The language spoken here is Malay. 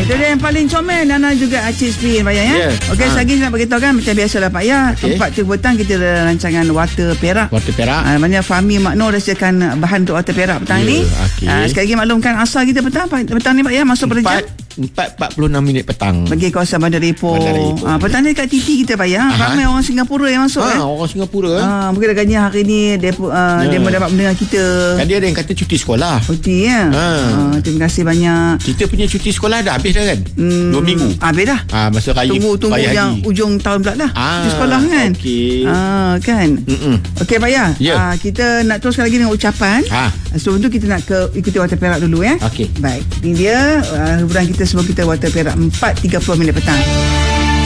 Itu dia yang paling comel. Nana juga Acik Spin Pak Ya. Okey, lagi nak beritahu kan macam biasalah Pak Ya. 4 petang kita ada rancangan Water Perak. Maknanya Fahmi Makno dah sediakan bahan untuk Water Perak petang ni. Sekali lagi maklumkan asal kita petang ni Pak Ya, masuk pada jam 4:46 petang. Bagi kawasan Bandar Ipoh. Petang ni kat TT kita Pak Ya. Ramai orang Singapura yang masuk. Orang Singapura. Mungkin agaknya hari ni dia mendapat mendengar kita. Kan dia ada yang kata cuti sekolah. Cuti ya. Terima kasih banyak. Kita punya cuti sekolah dah habis dah kan? 2 minggu. Habis dah. Masa raya. Tunggu yang ujung tahun pula dah. Cuti sekolah kan. Kan. Okey Pak Ya. Kita nak teruskan lagi dengan ucapan. Sebelum tu kita nak ikuti Water Perak dulu ya. Okey. Baik. Ini dia hiburan kita sebelum kita Water Perak 4:30 petang.